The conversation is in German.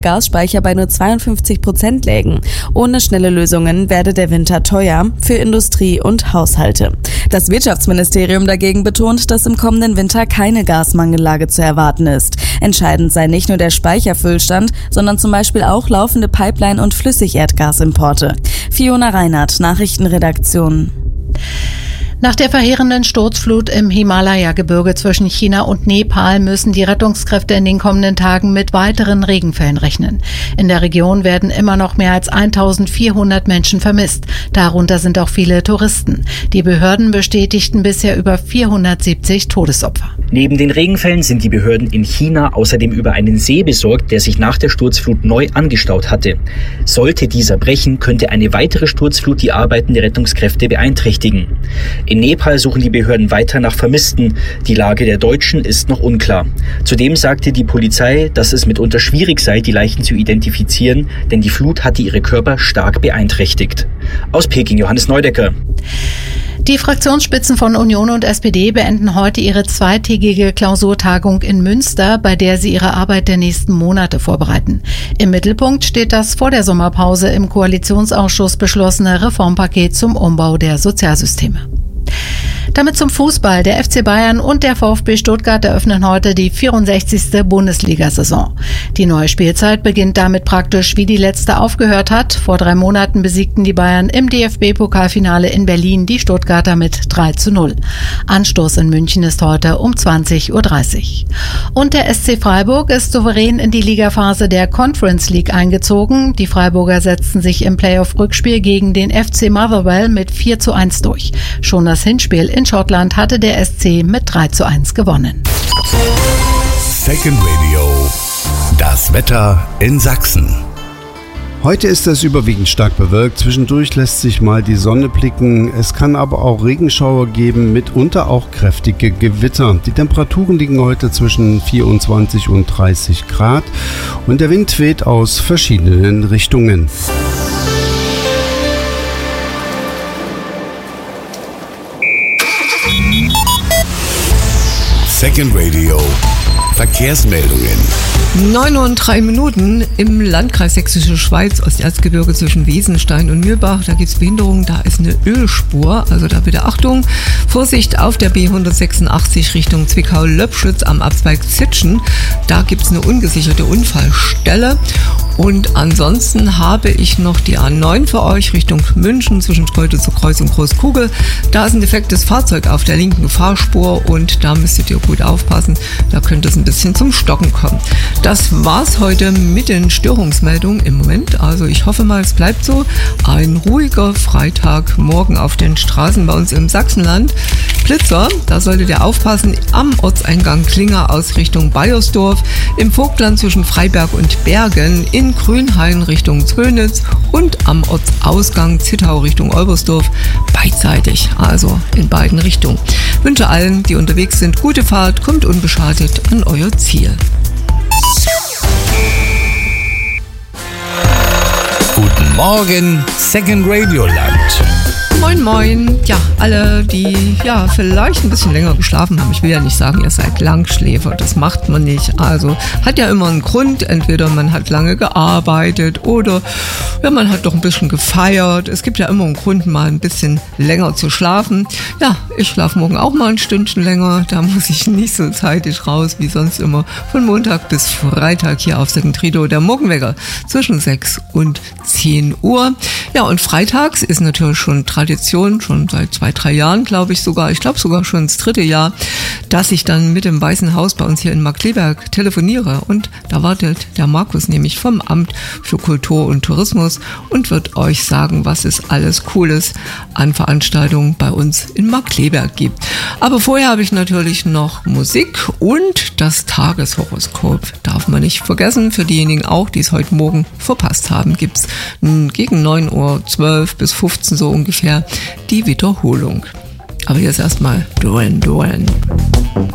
Gasspeicher bei nur 52% lägen. Ohne schnelle Lösungen werde der Winter teuer für Industrie und Haushalte. Das Wirtschaftsministerium dagegen betont, dass im kommenden Winter keine Gasmangellage zu erwarten ist. Entscheidend sei nicht nur der Speicherfüllstand, sondern zum Beispiel auch laufende Pipeline- und Flüssigerdgasimporte. Fiona Reinhardt, Nachrichtenredaktion. Nach der verheerenden Sturzflut im Himalaya-Gebirge zwischen China und Nepal müssen die Rettungskräfte in den kommenden Tagen mit weiteren Regenfällen rechnen. In der Region werden immer noch mehr als 1400 Menschen vermisst. Darunter sind auch viele Touristen. Die Behörden bestätigten bisher über 470 Todesopfer. Neben den Regenfällen sind die Behörden in China außerdem über einen See besorgt, der sich nach der Sturzflut neu angestaut hatte. Sollte dieser brechen, könnte eine weitere Sturzflut die Arbeiten der Rettungskräfte beeinträchtigen. In Nepal suchen die Behörden weiter nach Vermissten. Die Lage der Deutschen ist noch unklar. Zudem sagte die Polizei, dass es mitunter schwierig sei, die Leichen zu identifizieren, denn die Flut hatte ihre Körper stark beeinträchtigt. Aus Peking, Johannes Neudecker. Die Fraktionsspitzen von Union und SPD beenden heute ihre zweitägige Klausurtagung in Münster, bei der sie ihre Arbeit der nächsten Monate vorbereiten. Im Mittelpunkt steht das vor der Sommerpause im Koalitionsausschuss beschlossene Reformpaket zum Umbau der Sozialsysteme. Damit zum Fußball. Der FC Bayern und der VfB Stuttgart eröffnen heute die 64. Bundesliga-Saison. Die neue Spielzeit beginnt damit praktisch, wie die letzte aufgehört hat. Vor 3 Monaten besiegten die Bayern im DFB-Pokalfinale in Berlin die Stuttgarter mit 3:0. Anstoß in München ist heute um 20:30 Uhr. Und der SC Freiburg ist souverän in die Ligaphase der Conference League eingezogen. Die Freiburger setzten sich im Playoff-Rückspiel gegen den FC Motherwell mit 4:1 durch. Schon das Hinspiel in Schottland hatte der SC mit 3:1 gewonnen. Second Radio. Das Wetter in Sachsen. Heute ist es überwiegend stark bewölkt. Zwischendurch lässt sich mal die Sonne blicken. Es kann aber auch Regenschauer geben, mitunter auch kräftige Gewitter. Die Temperaturen liegen heute zwischen 24 und 30 Grad und der Wind weht aus verschiedenen Richtungen. Second Radio. Verkehrsmeldungen. 9:03 im Landkreis Sächsische Schweiz, Osterzgebirge zwischen Wesenstein und Mühlbach. Da gibt es Behinderungen, da ist eine Ölspur, also da bitte Achtung. Vorsicht auf der B186 Richtung Zwickau-Löbschütz am Abzweig Zitschen. Da gibt es eine ungesicherte Unfallstelle. Und ansonsten habe ich noch die A9 für euch Richtung München zwischen Streute zur Kreuzung Großkugel. Da ist ein defektes Fahrzeug auf der linken Fahrspur und da müsstet ihr gut aufpassen. Da könnte es ein bisschen zum Stocken kommen. Das war's heute mit den Störungsmeldungen im Moment. Also ich hoffe mal, es bleibt so. Ein ruhiger Freitagmorgen auf den Straßen bei uns im Sachsenland. Blitzer, da solltet ihr aufpassen, am Ortseingang Klinger aus Richtung Baiersdorf, im Vogtland zwischen Freiberg und Bergen, in Grünhain Richtung Zöllnitz und am Ortsausgang Zittau Richtung Olbersdorf, beidseitig, also in beiden Richtungen. Ich wünsche allen, die unterwegs sind, gute Fahrt, kommt unbeschadet an euer Ziel. Guten Morgen, Second Radio Land. Moin moin, ja, alle, die vielleicht ein bisschen länger geschlafen haben. Ich will ja nicht sagen, ihr seid Langschläfer, das macht man nicht. Also hat ja immer einen Grund, entweder man hat lange gearbeitet oder man hat doch ein bisschen gefeiert. Es gibt ja immer einen Grund, mal ein bisschen länger zu schlafen. Ja, ich schlafe morgen auch mal ein Stündchen länger, da muss ich nicht so zeitig raus wie sonst immer. Von Montag bis Freitag hier auf Second Radio, der Morgenwecker zwischen 6 und 10 Uhr. Ja, und freitags ist natürlich schon Tradition, schon seit 2-3 Jahren, glaube ich sogar. Ich glaube sogar schon das 3. Jahr, dass ich dann mit dem Weißen Haus bei uns hier in Markkleeberg telefoniere. Und da wartet der Markus nämlich vom Amt für Kultur und Tourismus und wird euch sagen, was es alles Cooles an Veranstaltungen bei uns in Markkleeberg gibt. Aber vorher habe ich natürlich noch Musik und das Tageshoroskop. Darf man nicht vergessen. Für diejenigen auch, die es heute Morgen verpasst haben, gibt es gegen 9:12 bis 15 so ungefähr die Wiederholung. Aber jetzt erstmal Duran Duran.